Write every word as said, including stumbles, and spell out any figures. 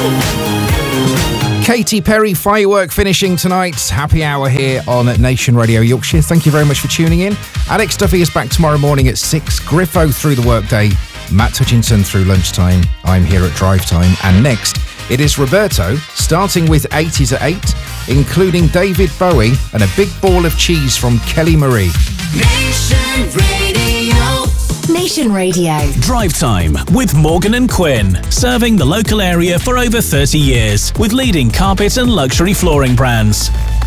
Katy Perry firework finishing tonight. Happy hour here on Nation Radio Yorkshire. Thank you very much for tuning in. Alex Duffy is back tomorrow morning at six. Griffo through the workday. Matt Hutchinson through lunchtime. I'm here at drive time. And next, it is Roberto, starting with eighties at eight, including David Bowie and a big ball of cheese from Kelly Marie. Nation Radio. Nation Radio. Drive Time with Morgan and Quinn. Serving the local area for over thirty years with leading carpet and luxury flooring brands.